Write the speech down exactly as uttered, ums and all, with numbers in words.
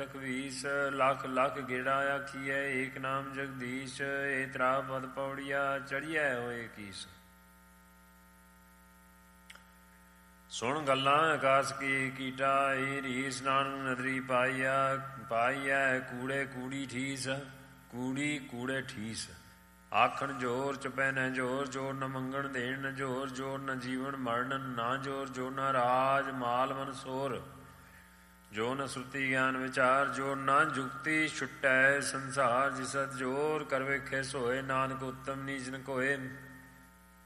ਲਖਵੀਸ। ਲੱਖ ਲੱਖ ਗੇੜਾ ਆਖੀਐ ਏਕ ਨਾਮ ਜਗਦੀਸ਼। ਏ ਤਰਾ ਪਦ ਪੌੜੀਆ ਚੜੀਐ ਹੋਏ ਕੀਸ। ਸੁਣ ਗੱਲਾਂ ਆਕਾਸ ਕੀ ਕੀਟਾ। ਏ ਰੀਸ ਨਾਨਕ ਨਦਰੀ ਪਾਈਆ ਪਾਈਐ ਕੂੜੇ ਕੂੜੀ ਠੀਸ। ਕੂੜੀ ਕੂੜੇ ਠੀਸ। ਆਖਣ ਜੋਰ ਚੁਪੈ ਨ ਜੋਰ ਜੋਰ ਨ ਮੰਗਣ ਦੇਣ ਨ ਜੋਰ ਜੋਰ ਨ ਜੀਵਨ ਮਰਨ ਨਾ ਜੋਰ ਜੋ ਨ ਰਾਜ ਮਾਲ ਮਨਸੋਰ ਜੋ ਨ ਸੁਰਤੀ ਗਿਆਨ ਵਿਚਾਰ ਜੋਰ ਨਾ ਜੁਗਤੀ ਛੁਟੈ ਸੰਸਾਰ। ਜਿਸਤ ਜੋਰ ਕਰ ਵੇਖੇ ਸੋਏ ਨਾਨਕ ਉੱਤਮ ਨੀਚ ਨ ਕੋਏ।